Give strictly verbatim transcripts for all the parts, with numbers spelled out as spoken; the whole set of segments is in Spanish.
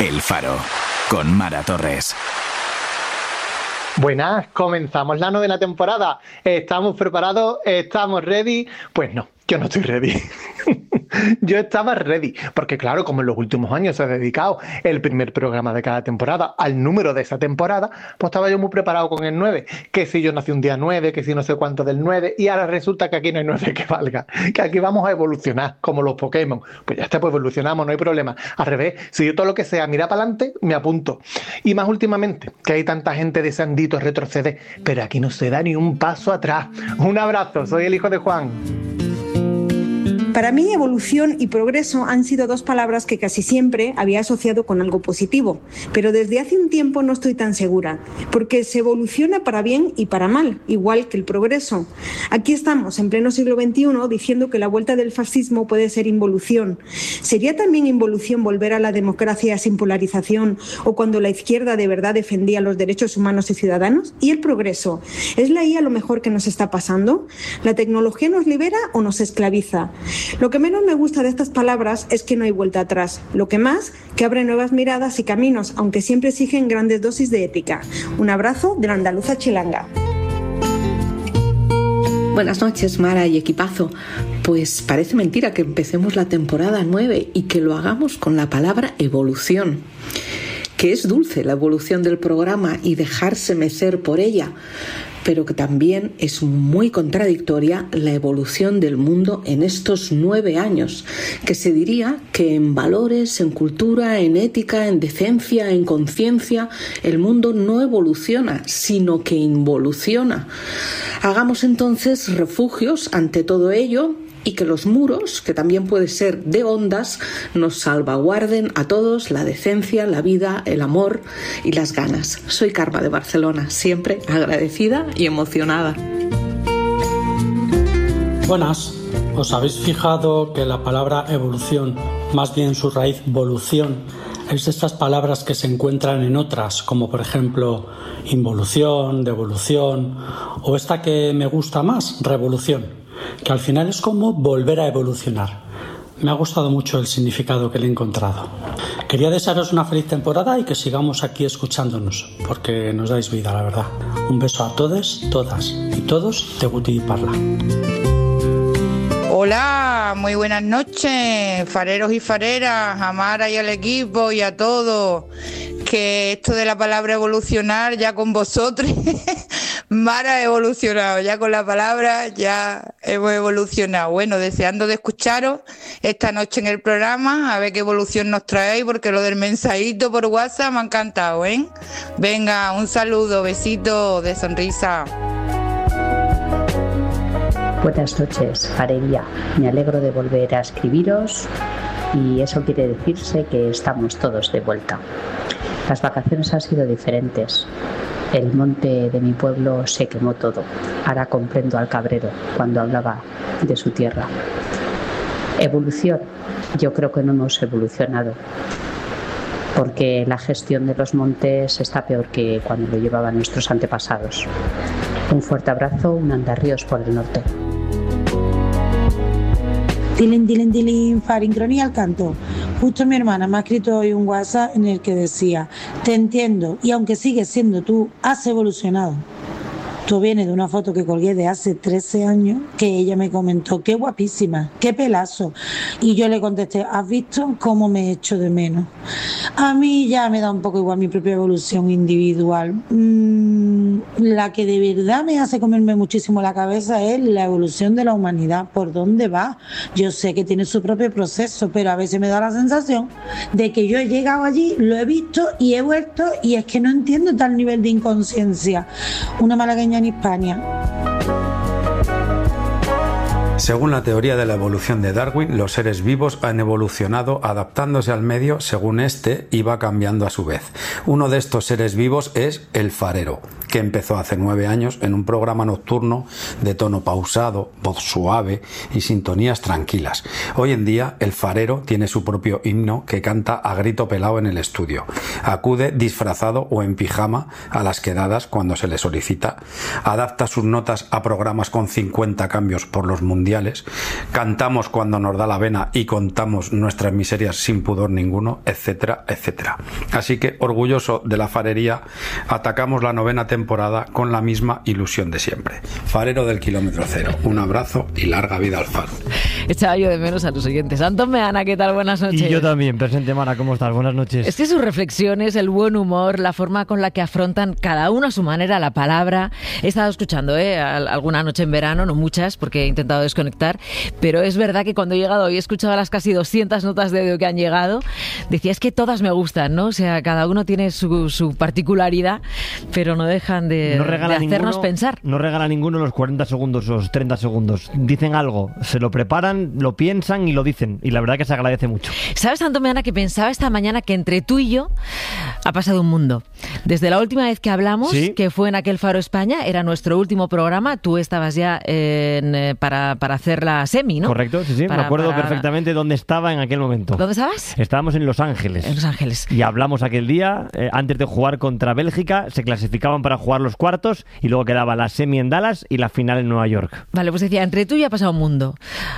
El Faro, con Mara Torres. Buenas, comenzamos la novena temporada. ¿Estamos preparados? ¿Estamos ready? Pues no, yo no estoy ready. Yo estaba ready, porque claro, como en los últimos años se ha dedicado el primer programa de cada temporada al número de esa temporada, pues estaba yo muy preparado con el nueve, que si yo nací un día nueve, que si no sé cuánto del nueve, y ahora resulta que aquí no hay nueve que valga, que aquí vamos a evolucionar, como los Pokémon. Pues ya está, pues evolucionamos, no hay problema. Al revés, si yo todo lo que sea mira para adelante, me apunto. Y más últimamente, que hay tanta gente deseandito retroceder, pero aquí no se da ni un paso atrás. Un abrazo, soy el hijo de Juan. Para mí, evolución y progreso han sido dos palabras que casi siempre había asociado con algo positivo, pero desde hace un tiempo no estoy tan segura, porque se evoluciona para bien y para mal, igual que el progreso. Aquí estamos, en pleno siglo veintiuno, diciendo que la vuelta del fascismo puede ser involución. ¿Sería también involución volver a la democracia sin polarización o cuando la izquierda de verdad defendía los derechos humanos y ciudadanos? ¿Y el progreso? ¿Es la I A lo mejor que nos está pasando? ¿La tecnología nos libera o nos esclaviza? Lo que menos me gusta de estas palabras es que no hay vuelta atrás. Lo que más, que abre nuevas miradas y caminos, aunque siempre exigen grandes dosis de ética. Un abrazo de la andaluza chilanga. Buenas noches, Mara y equipazo. Pues parece mentira que empecemos la temporada nueve y que lo hagamos con la palabra evolución. Que es dulce la evolución del programa y dejarse mecer por ella, pero que también es muy contradictoria la evolución del mundo en estos nueve años, que se diría que en valores, en cultura, en ética, en decencia, en conciencia, el mundo no evoluciona, sino que involuciona. Hagamos entonces refugios ante todo ello, y que los muros, que también puede ser de ondas, nos salvaguarden a todos la decencia, la vida, el amor y las ganas. Soy Karma de Barcelona, siempre agradecida y emocionada. Buenas. ¿Os habéis fijado que la palabra evolución, más bien su raíz volución, es de estas palabras que se encuentran en otras, como por ejemplo involución, devolución, o esta que me gusta más, revolución? Que al final es como volver a evolucionar. Me ha gustado mucho el significado que le he encontrado. Quería desearos una feliz temporada y que sigamos aquí escuchándonos, porque nos dais vida, la verdad. Un beso a todos, todas y todos de Guti y Parla. Hola, muy buenas noches, fareros y fareras, a Mara y al equipo y a todos. Que esto de la palabra evolucionar ya con vosotros, Mara ha evolucionado, ya con la palabra ya hemos evolucionado. Bueno, deseando de escucharos esta noche en el programa, a ver qué evolución nos traéis, porque lo del mensajito por WhatsApp me ha encantado, ¿eh? Venga, un saludo, besito de sonrisa. Buenas noches, farería. Me alegro de volver a escribiros y eso quiere decirse que estamos todos de vuelta. Las vacaciones han sido diferentes. El monte de mi pueblo se quemó todo. Ahora comprendo al cabrero cuando hablaba de su tierra. Evolución. Yo creo que no hemos evolucionado, porque la gestión de los montes está peor que cuando lo llevaban nuestros antepasados. Un fuerte abrazo, un andarríos por el norte. Tilín, tilín, tilín, farincronía al canto. Justo mi hermana me ha escrito hoy un WhatsApp en el que decía: te entiendo, y aunque sigues siendo tú, has evolucionado. Esto viene de una foto que colgué de hace trece años, que ella me comentó: qué guapísima, qué pelazo. Y yo le contesté: ¿has visto cómo me echo de menos? A mí ya me da un poco igual mi propia evolución individual. Mm, la que de verdad me hace comerme muchísimo la cabeza es la evolución de la humanidad. ¿Por dónde va? Yo sé que tiene su propio proceso, pero a veces me da la sensación de que yo he llegado allí, lo he visto y he vuelto, y es que no entiendo tal nivel de inconsciencia. Una malagueña en Hispania. Según la teoría de la evolución de Darwin, los seres vivos han evolucionado adaptándose al medio según éste iba cambiando a su vez. Uno de estos seres vivos es el farero, que empezó hace nueve años en un programa nocturno de tono pausado, voz suave y sintonías tranquilas. Hoy en día, el farero tiene su propio himno que canta a grito pelado en el estudio. Acude disfrazado o en pijama a las quedadas cuando se le solicita. Adapta sus notas a programas con cincuenta cambios por los mundiales mundiales, cantamos cuando nos da la vena y contamos nuestras miserias sin pudor ninguno, etcétera, etcétera. Así que, orgulloso de la farería, atacamos la novena temporada con la misma ilusión de siempre. Farero del kilómetro cero, un abrazo y larga vida al faro. Echaba yo de menos a los oyentes. Antón Meana, ¿qué tal? Buenas noches. Y yo también, presente, Mara, ¿cómo estás? Buenas noches. Es que sus reflexiones, el buen humor, la forma con la que afrontan cada uno a su manera la palabra. He estado escuchando ¿eh? alguna noche en verano, no muchas, porque he intentado desconectar, pero es verdad que cuando he llegado y he escuchado las casi doscientas notas de audio que han llegado, decía, es que todas me gustan, ¿no? O sea, cada uno tiene su, su particularidad, pero no dejan de, no regala de hacernos ninguno, pensar. No regala ninguno los cuarenta segundos o los treinta segundos. Dicen algo, se lo preparan, lo piensan y lo dicen. Y la verdad que se agradece mucho. ¿Sabes, Antón Meana, que pensaba esta mañana que entre tú y yo ha pasado un mundo? Desde la última vez que hablamos, ¿sí? que fue en aquel Faro España, era nuestro último programa, tú estabas ya en, eh, para, para hacer la semi, ¿no? Correcto, sí, sí, para, me acuerdo para... perfectamente dónde estaba en aquel momento. ¿Dónde estabas? Estábamos en Los Ángeles. En Los Ángeles. Y hablamos aquel día, eh, antes de jugar contra Bélgica, se clasificaban para jugar los cuartos y luego quedaba la semi en Dallas y la final en Nueva York. Vale, pues decía, entre tú y ha pasado un mundo.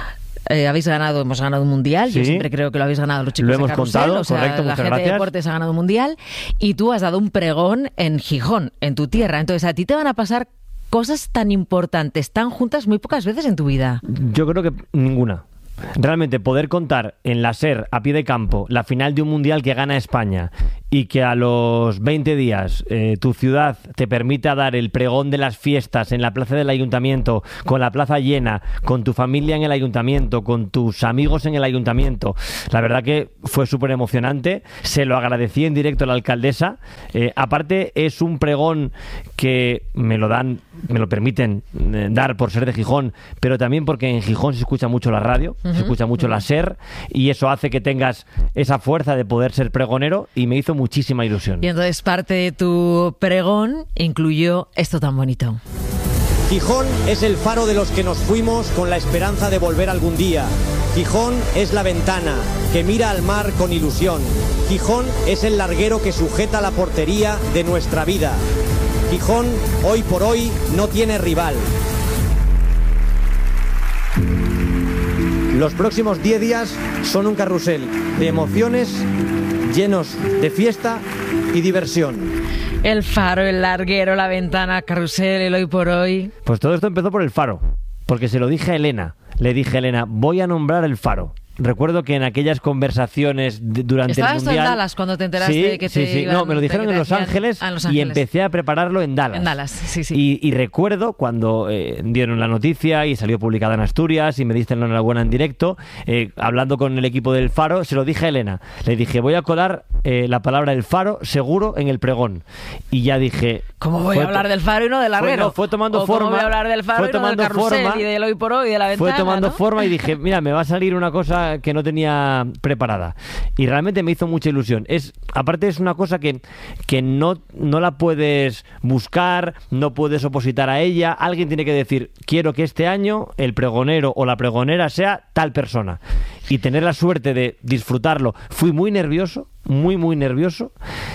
Eh, habéis ganado, hemos ganado un mundial, sí. Yo siempre creo que lo habéis ganado los chicos lo hemos de Carrusel, contado, o sea, correcto, la muchas gente gracias. de deportes ha ganado un mundial y tú has dado un pregón en Gijón, en tu tierra. Entonces a ti te van a pasar cosas tan importantes, tan juntas muy pocas veces en tu vida. Yo creo que ninguna. Realmente poder contar en la SER a pie de campo la final de un mundial que gana España y que a los veinte días eh, tu ciudad te permita dar el pregón de las fiestas en la plaza del ayuntamiento, con la plaza llena, con tu familia en el ayuntamiento, con tus amigos en el ayuntamiento, la verdad que fue súper emocionante. Se lo agradecí en directo a la alcaldesa. Eh, aparte es un pregón que me lo dan, me lo permiten eh, dar por ser de Gijón, pero también porque en Gijón se escucha mucho la radio, uh-huh. se escucha mucho uh-huh. la SER, y eso hace que tengas esa fuerza de poder ser pregonero, y me hizo muchísima ilusión. Y entonces parte de tu pregón incluyó esto tan bonito. Gijón es el faro de los que nos fuimos con la esperanza de volver algún día. Gijón es la ventana que mira al mar con ilusión. Gijón es el larguero que sujeta la portería de nuestra vida. Gijón, hoy por hoy, no tiene rival. Los próximos diez días son un carrusel de emociones llenos de fiesta y diversión. El faro, el larguero, la ventana, carrusel, el hoy por hoy. Pues todo esto empezó por el faro, porque se lo dije a Elena. Le dije a Elena, voy a nombrar el faro. Recuerdo que en aquellas conversaciones de, durante el mundial... ¿Estabas tú en Dallas cuando te enteraste sí, de que te sí, sí. iban, No, me lo dijeron en Los, Ángeles, ah, en Los Ángeles y empecé a prepararlo en Dallas. En Dallas, sí, sí. Y, y recuerdo cuando eh, dieron la noticia y salió publicada en Asturias y me diste la enhorabuena en directo, eh, hablando con el equipo del Faro, se lo dije a Elena. Le dije, voy a colar eh, la palabra el Faro seguro en el pregón. Y ya dije... ¿Cómo voy a hablar del Faro y no del larguero? Fue, no, fue tomando o forma. ¿Cómo voy a hablar del Faro y no del carrusel forma, y del hoy por hoy y de la ventana? Fue tomando ¿no? forma y dije, mira, me va a salir una cosa que no tenía preparada, y realmente me hizo mucha ilusión. Es, aparte es una cosa que, que no, no la puedes buscar, no puedes opositar a ella. Alguien tiene que decir, quiero que este año el pregonero o la pregonera sea tal persona, y tener la suerte de disfrutarlo. Fui muy nervioso, muy muy nervioso,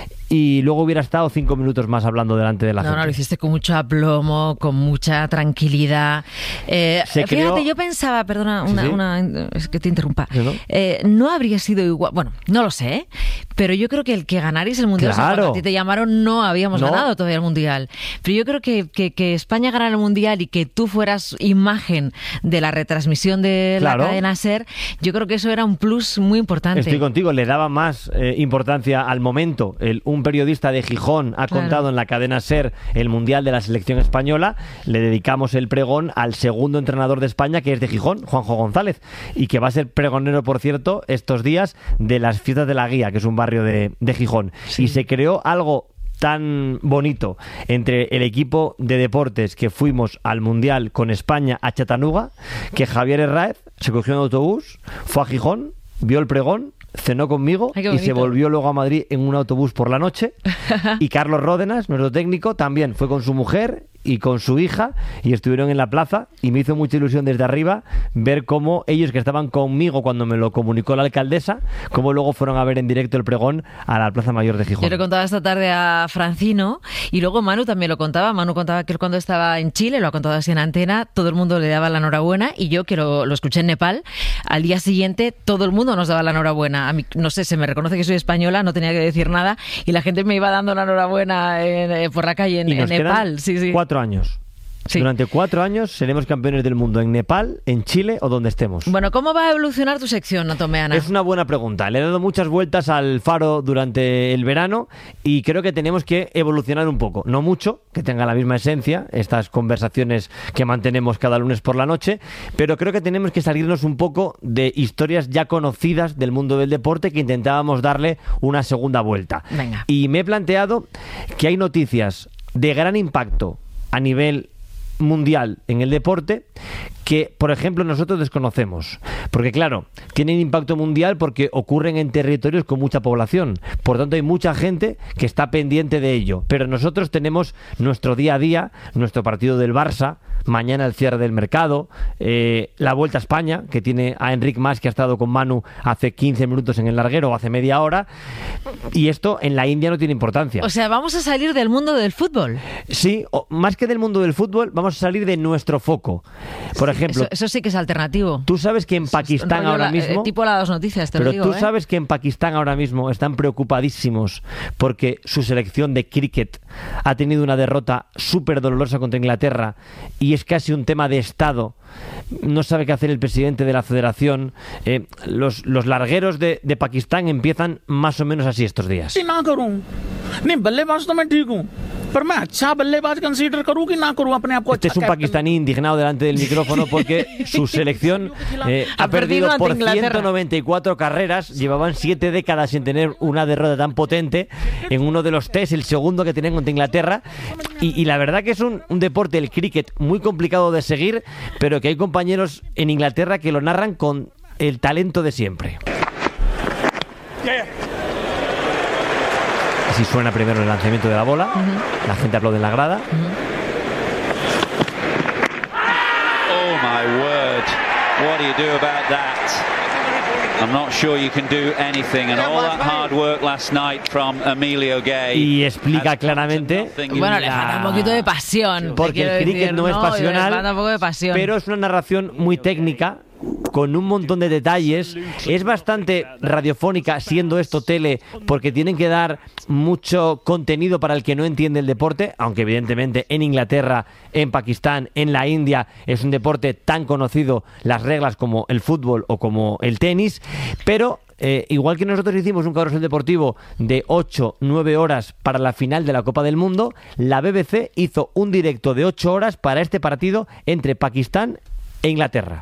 y luego hubiera estado cinco minutos más hablando delante de la no, gente. No, lo hiciste con mucho aplomo, con mucha tranquilidad. Eh, fíjate, creó... yo pensaba, perdona, una, sí, sí. Una, es que te interrumpa, ¿no? Eh, no habría sido igual, bueno, no lo sé, ¿eh? Pero yo creo que el que ganarais el Mundial, claro. O sea, cuando a ti te llamaron no habíamos no. ganado todavía el Mundial, pero yo creo que, que, que España ganara el Mundial y que tú fueras imagen de la retransmisión de claro. la cadena SER, yo creo que eso era un plus muy importante. Estoy contigo, le daba más eh, importancia al momento. El, un periodista de Gijón ha contado claro. en la cadena SER el Mundial de la selección española, le dedicamos el pregón al segundo entrenador de España, que es de Gijón, Juanjo González, y que va a ser pregonero, por cierto, estos días de las fiestas de la Guía, que es un barrio de, de Gijón. Sí. Y se creó algo tan bonito entre el equipo de deportes que fuimos al Mundial con España a Chattanooga, que Javier Herráez se cogió un autobús, fue a Gijón, vio el pregón, cenó conmigo Ay, y se volvió luego a Madrid en un autobús por la noche. Y Carlos Ródenas, nuestro técnico, también fue con su mujer y con su hija y estuvieron en la plaza y me hizo mucha ilusión desde arriba ver cómo ellos que estaban conmigo cuando me lo comunicó la alcaldesa, cómo luego fueron a ver en directo el pregón a la Plaza Mayor de Gijón. Yo le contaba esta tarde a Francino y luego Manu también lo contaba. Manu contaba que él cuando estaba en Chile, lo ha contado así en antena, todo el mundo le daba la enhorabuena y yo que lo, lo escuché en Nepal, al día siguiente todo el mundo nos daba la enhorabuena. A mí, no sé, se me reconoce que soy española, no tenía que decir nada y la gente me iba dando la enhorabuena en, eh, por la calle en, en Nepal. Sí, sí. Cuatro años. Sí. Durante cuatro años seremos campeones del mundo en Nepal, en Chile o donde estemos. Bueno, ¿cómo va a evolucionar tu sección, Notomeana? Es una buena pregunta. Le he dado muchas vueltas al Faro durante el verano y creo que tenemos que evolucionar un poco. No mucho, que tenga la misma esencia, estas conversaciones que mantenemos cada lunes por la noche, pero creo que tenemos que salirnos un poco de historias ya conocidas del mundo del deporte que intentábamos darle una segunda vuelta. Venga. Y me he planteado que hay noticias de gran impacto a nivel mundial en el deporte que, por ejemplo, nosotros desconocemos. Porque, claro, tienen impacto mundial porque ocurren en territorios con mucha población. Por tanto, hay mucha gente que está pendiente de ello. Pero nosotros tenemos nuestro día a día, nuestro partido del Barça, mañana el cierre del mercado, eh, la Vuelta a España, que tiene a Enric Mas, que ha estado con Manu hace quince minutos en el larguero o hace media hora. Y esto en la India no tiene importancia. O sea, ¿vamos a salir del mundo del fútbol? Sí, o, más que del mundo del fútbol, vamos a salir de nuestro foco. Por ejemplo, eso, eso sí que es alternativo. Tú sabes que en Pakistán ahora la, mismo... Eh, tipo las dos noticias, te pero lo digo. tú ¿eh? sabes que en Pakistán ahora mismo están preocupadísimos porque su selección de cricket ha tenido una derrota súper dolorosa contra Inglaterra y es casi un tema de Estado. No sabe qué hacer el presidente de la federación. Eh, los, los largueros de, de Pakistán empiezan más o menos así estos días. Este es un pakistaní indignado delante del micrófono porque su selección eh, ha perdido por ciento noventa y cuatro carreras. Llevaban siete décadas sin tener una derrota tan potente en uno de los test, el segundo que tienen contra Inglaterra. Y, y la verdad que es un, un deporte, el cricket, muy complicado de seguir, pero que hay compañeros en Inglaterra que lo narran con el talento de siempre. Así suena primero el lanzamiento de la bola. Uh-huh. La gente aplaude en la grada. Uh-huh. Oh my word. What do you do about that? I'm not sure you can do anything, and all that hard work last night from Emilio Gay. Y explica claramente. Bueno, le falta un poquito de pasión. Porque el cricket decir, no, no es pasional, le falta un poco de pasión. Pero es una narración muy técnica, con un montón de detalles. Es bastante radiofónica, siendo esto tele, porque tienen que dar mucho contenido para el que no entiende el deporte, aunque evidentemente en Inglaterra, en Pakistán, en la India es un deporte tan conocido, las reglas como el fútbol o como el tenis, pero Eh, igual que nosotros hicimos un carrusel deportivo de ocho nueve horas para la final de la Copa del Mundo, la B B C hizo un directo de ocho horas para este partido entre Pakistán e Inglaterra.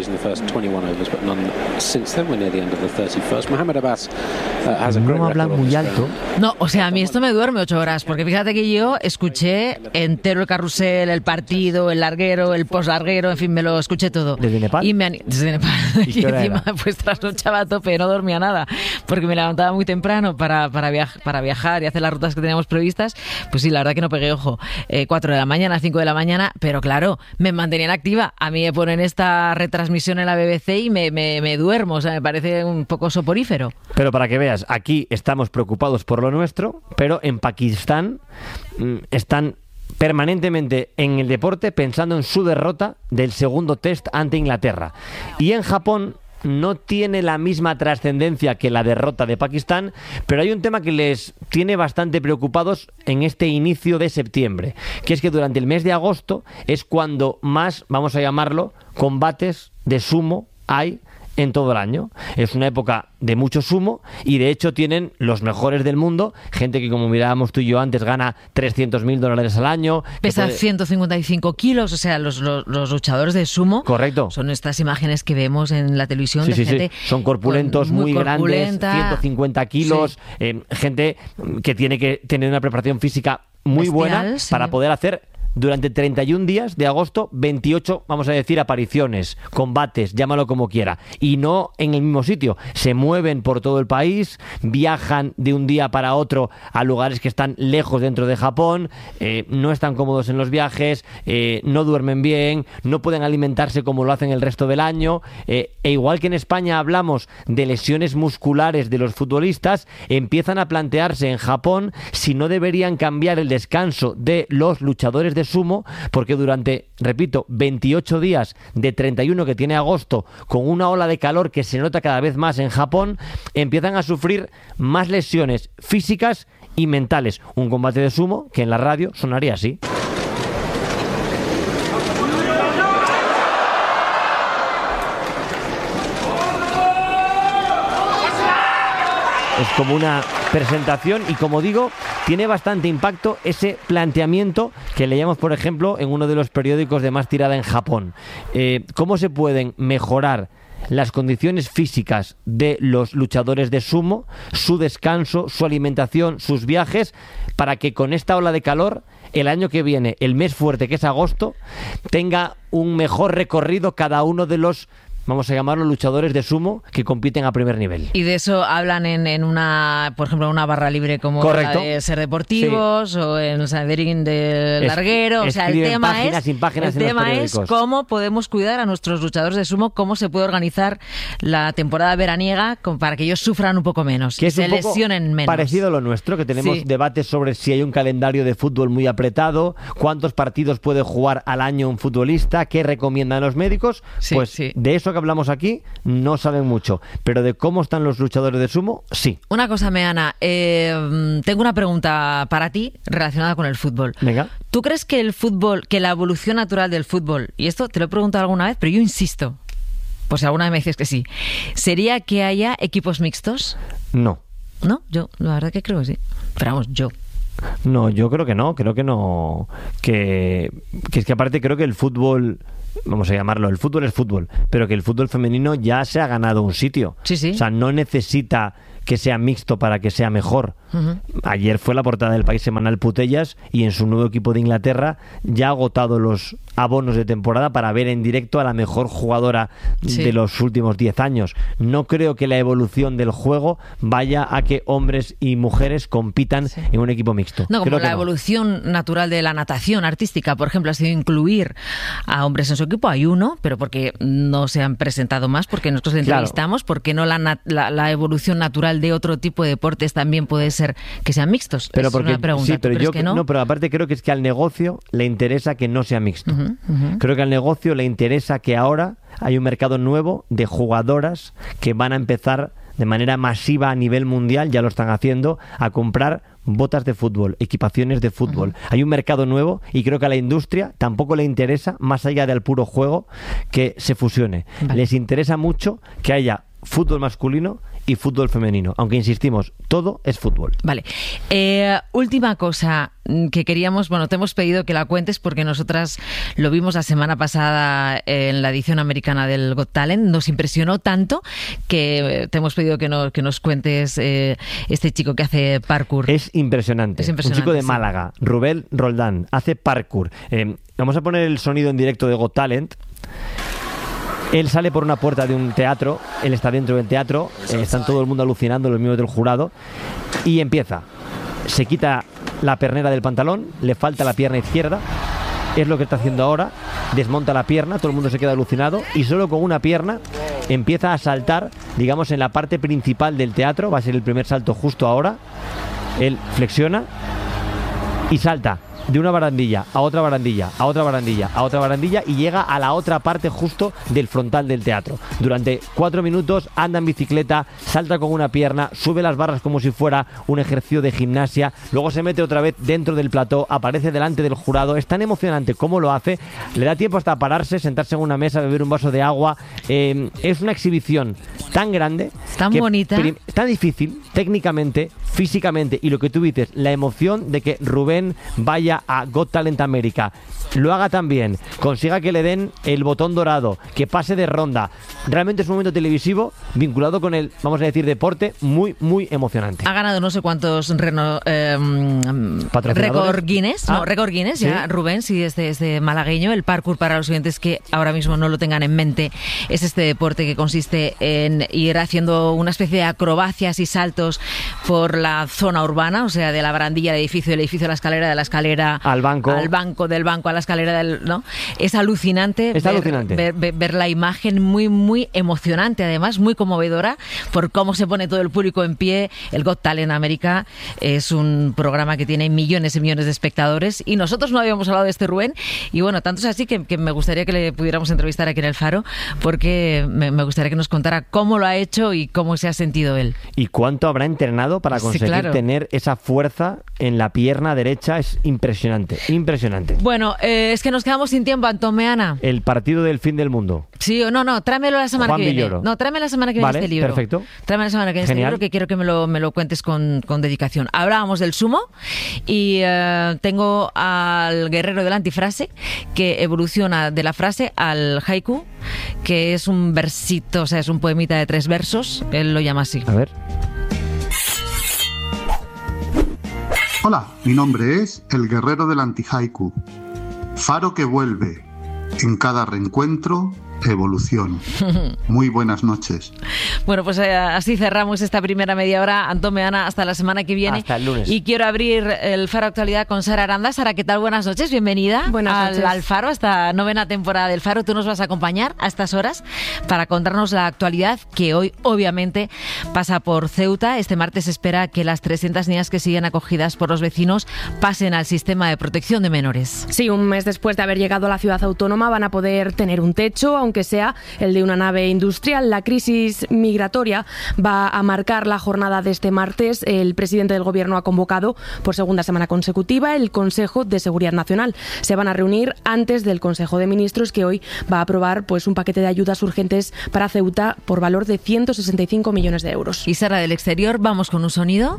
No hablan muy alto. No, o sea, a mí esto me duerme ocho horas, porque fíjate que yo escuché entero el carrusel, el partido, el larguero, el poslarguero, en fin, me lo escuché todo. ¿Desde Nepal? Y me han... Desde Nepal. Y, y encima, era? pues trasnochaba a tope, no dormía nada, porque me levantaba muy temprano para, para, viaj para viajar y hacer las rutas que teníamos previstas. Pues sí, la verdad que no pegué ojo. Eh, cuatro de la mañana, cinco de la mañana, pero claro, me mantenían activa. A mí me ponen esta retransmisión en la B B C y me, me, me duermo, o sea, me parece un poco soporífero. Pero para que veas, aquí estamos preocupados por lo nuestro, pero en Pakistán mmm, están permanentemente en el deporte pensando en su derrota del segundo test ante Inglaterra. Y en Japón no tiene la misma trascendencia que la derrota de Pakistán, pero hay un tema que les tiene bastante preocupados en este inicio de septiembre, que es que durante el mes de agosto es cuando más, vamos a llamarlo, combates de sumo hay en todo el año. Es una época de mucho sumo y de hecho tienen los mejores del mundo, gente que, como mirábamos tú y yo antes, gana trescientos mil dólares al año. Pesa puede... ciento cincuenta y cinco kilos, o sea, los, los, los luchadores de sumo. Correcto. Son estas imágenes que vemos en la televisión sí, de sí, gente... Sí. Son corpulentos, muy, muy grandes, ciento cincuenta kilos, sí. eh, gente que tiene que tener una preparación física muy Bestial, buena sí. para poder hacer durante treinta y un días de agosto, veintiocho, vamos a decir, apariciones, combates, llámalo como quiera, y no en el mismo sitio. Se mueven por todo el país, viajan de un día para otro a lugares que están lejos dentro de Japón, eh, no están cómodos en los viajes, eh, no duermen bien, no pueden alimentarse como lo hacen el resto del año, eh, e igual que en España hablamos de lesiones musculares de los futbolistas, empiezan a plantearse en Japón si no deberían cambiar el descanso de los luchadores de sumo, porque durante, repito, veintiocho días de treinta y uno que tiene agosto, con una ola de calor que se nota cada vez más en Japón, empiezan a sufrir más lesiones físicas y mentales. Un combate de sumo que en la radio sonaría así. Es como una presentación y, como digo, tiene bastante impacto ese planteamiento que leíamos, por ejemplo, en uno de los periódicos de más tirada en Japón. Eh, ¿Cómo se pueden mejorar las condiciones físicas de los luchadores de sumo, su descanso, su alimentación, sus viajes, para que con esta ola de calor, el año que viene, el mes fuerte que es agosto, tenga un mejor recorrido cada uno de los, vamos a llamarlo, luchadores de sumo que compiten a primer nivel? Y de eso hablan en, en una, por ejemplo, una barra libre como Correcto. la de Ser Deportivos, sí. O en el Sanderín del Es, Larguero. O sea, el tema páginas, es, sin páginas el en tema los es cómo podemos cuidar a nuestros luchadores de sumo, cómo se puede organizar la temporada veraniega con, para que ellos sufran un poco menos, que se lesionen menos. Parecido a lo nuestro, que tenemos sí. debates sobre si hay un calendario de fútbol muy apretado, cuántos partidos puede jugar al año un futbolista, qué recomiendan los médicos. Sí, pues sí. de eso que hablamos aquí no saben mucho, pero de cómo están los luchadores de sumo, sí. Una cosa, Meana, eh, tengo una pregunta para ti relacionada con el fútbol. Venga. ¿Tú crees que el fútbol, que la evolución natural del fútbol, y esto te lo he preguntado alguna vez, pero yo insisto, pues alguna vez me dices que sí, sería que haya equipos mixtos? No. ¿No? Yo, la verdad que creo que sí. Pero vamos, yo. No, yo creo que no, creo que no. Que, que es que aparte creo que el fútbol, vamos a llamarlo, el fútbol es fútbol, pero que el fútbol femenino ya se ha ganado un sitio. Sí, sí. O sea, no necesita que sea mixto para que sea mejor. Uh-huh. Ayer fue la portada del País Semanal Putellas y en su nuevo equipo de Inglaterra ya ha agotado los abonos de temporada para ver en directo a la mejor jugadora sí. de los últimos diez años. No creo que la evolución del juego vaya a que hombres y mujeres compitan sí. en un equipo mixto. No, como creo la que evolución no. natural de la natación artística, por ejemplo, ha sido incluir a hombres en su equipo. Hay uno, pero porque no se han presentado más, porque nosotros entrevistamos, claro. porque no la, la, la evolución natural de otro tipo de deportes también puede ser que sean mixtos. Pero es porque, una pregunta. Sí, pero yo que no? no, pero aparte creo que es que al negocio le interesa que no sea mixto. Uh-huh, uh-huh. Creo que al negocio le interesa que ahora hay un mercado nuevo de jugadoras que van a empezar de manera masiva a nivel mundial, ya lo están haciendo, a comprar botas de fútbol, equipaciones de fútbol. Uh-huh. Hay un mercado nuevo y creo que a la industria tampoco le interesa, más allá del puro juego, que se fusione. Vale. Les interesa mucho que haya fútbol masculino y fútbol femenino, aunque insistimos, todo es fútbol. Vale. Eh, última cosa que queríamos, bueno, te hemos pedido que la cuentes porque nosotras lo vimos la semana pasada en la edición americana del Got Talent, nos impresionó tanto que te hemos pedido que, no, que nos cuentes eh, este chico que hace parkour. Es impresionante. Es impresionante, un chico de sí. Málaga, Rubén Roldán, hace parkour. Eh, vamos a poner el sonido en directo de Got Talent. Él sale por una puerta de un teatro, él está dentro del teatro, eh, están todo el mundo alucinando, los miembros del jurado, y empieza. Se quita la pernera del pantalón, le falta la pierna izquierda, es lo que está haciendo ahora, desmonta la pierna, todo el mundo se queda alucinado, y solo con una pierna empieza a saltar, digamos, en la parte principal del teatro, va a ser el primer salto justo ahora, él flexiona y salta de una barandilla a otra barandilla, a otra barandilla, a otra barandilla y llega a la otra parte justo del frontal del teatro. Durante cuatro minutos anda en bicicleta, salta con una pierna, sube las barras como si fuera un ejercicio de gimnasia, luego se mete otra vez dentro del plató, aparece delante del jurado. Es tan emocionante cómo lo hace, le da tiempo hasta pararse, sentarse en una mesa, beber un vaso de agua. Eh, es una exhibición tan grande, tan bonita, prim- tan difícil técnicamente, físicamente, y lo que tú dices, la emoción de que Rubén vaya vaya a Got Talent América, lo haga también, consiga que le den el botón dorado, que pase de ronda. Realmente es un momento televisivo vinculado con el, vamos a decir, deporte muy, muy emocionante. Ha ganado no sé cuántos reno, eh, récord Guinness, ah, no, récord Guinness, ¿sí? Ya, Rubén, sí, este, este malagueño. El parkour, para los oyentes que ahora mismo no lo tengan en mente, es este deporte que consiste en ir haciendo una especie de acrobacias y saltos por la zona urbana, o sea, de la barandilla del edificio, del edificio a la escalera, de la escalera al banco, al banco, del banco a la escalera, del, ¿no? Es alucinante, es ver, alucinante. Ver, ver, ver la imagen, muy, muy emocionante, además, muy conmovedora, por cómo se pone todo el público en pie. El Got Talent América es un programa que tiene millones y millones de espectadores, y nosotros no habíamos hablado de este, Rubén, y bueno, tanto es así que, que me gustaría que le pudiéramos entrevistar aquí en El Faro, porque me, me gustaría que nos contara cómo lo ha hecho y cómo se ha sentido él. Y cuánto habrá entrenado para conseguir, sí, claro, tener esa fuerza en la pierna derecha. Es impresionante, impresionante. Bueno, eh, es que nos quedamos sin tiempo, Antón Meana. El partido del fin del mundo. Sí, o no, no, tráemelo la semana Juan que Villoro. viene. No, tráeme la semana que viene, vale, este libro. Perfecto. Tráeme la semana que viene Genial. Este libro, que quiero que me lo, me lo cuentes con, con dedicación. Hablábamos del sumo y eh, tengo al guerrero de la antifrase, que evoluciona de la frase al haiku, que es un versito, o sea, es un poemita de tres versos. Él lo llama así. A ver. Hola, mi nombre es el guerrero del anti-haiku. Faro que vuelve. En cada reencuentro, evolución. Muy buenas noches. Bueno, pues eh, así cerramos esta primera media hora. Antón Meana, hasta la semana que viene. Hasta el lunes. Y quiero abrir el Faro Actualidad con Sara Aranda. Sara, ¿qué tal? Buenas noches, bienvenida Buenas noches. Al, al Faro, esta novena temporada del Faro. Tú nos vas a acompañar a estas horas para contarnos la actualidad, que hoy obviamente pasa por Ceuta. Este martes se espera que las trescientas niñas que siguen acogidas por los vecinos pasen al sistema de protección de menores. Sí, un mes después de haber llegado a la ciudad autónoma van a poder tener un techo, aunque sea el de una nave industrial. La crisis migratoria va a marcar la jornada de este martes. El presidente del Gobierno ha convocado por segunda semana consecutiva el Consejo de Seguridad Nacional. Se van a reunir antes del Consejo de Ministros, que hoy va a aprobar pues un paquete de ayudas urgentes para Ceuta por valor de ciento sesenta y cinco millones de euros. Y Sara, del exterior, vamos con un sonido.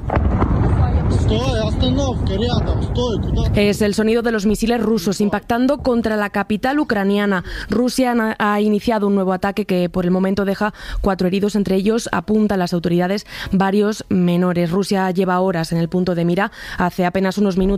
Es el sonido de los misiles rusos impactando contra la capital ucraniana. Rusia ha iniciado un nuevo ataque que por el momento deja cuatro heridos, entre ellos, apuntan las autoridades, varios menores. Rusia lleva horas en el punto de mira. Hace apenas unos minutos